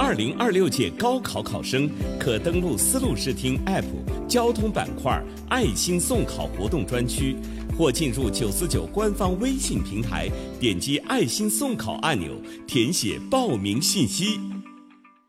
2026届高考考生可登录丝路视听 App 交通板块爱心送考活动专区，或进入949官方微信平台，点击爱心送考按钮，填写报名信息。